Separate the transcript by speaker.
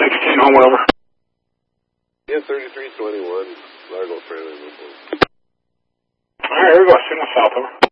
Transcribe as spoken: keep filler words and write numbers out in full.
Speaker 1: sixteen, home, over.
Speaker 2: Yeah, thirty-three twenty-one, Largo, Fairland.
Speaker 1: Alright, here we go, signal south, over.